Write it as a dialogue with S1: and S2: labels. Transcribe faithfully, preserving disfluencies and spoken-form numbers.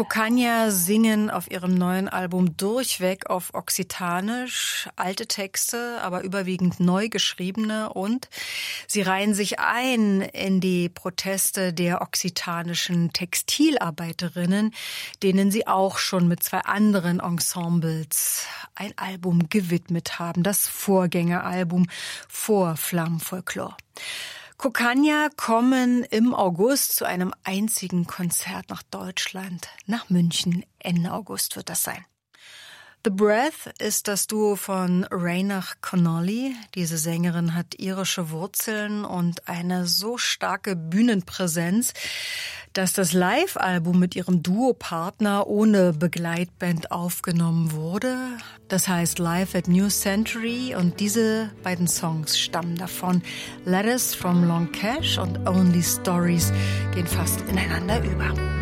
S1: Kokkania singen auf ihrem neuen Album durchweg auf Okzitanisch, alte Texte, aber überwiegend neu geschriebene, und sie reihen sich ein in die Proteste der okzitanischen Textilarbeiterinnen, denen sie auch schon mit zwei anderen Ensembles ein Album gewidmet haben, das Vorgängeralbum vor Flammenfolklore. Kokkania kommen im August zu einem einzigen Konzert nach Deutschland, nach München. Ende August wird das sein. The Breath ist das Duo von Reinach Connolly. Diese Sängerin hat irische Wurzeln und eine so starke Bühnenpräsenz, dass das Live-Album mit ihrem Duopartner ohne Begleitband aufgenommen wurde. Das heißt Live at New Century, und diese beiden Songs stammen davon. Letters from Long Cash und Only Stories gehen fast ineinander über.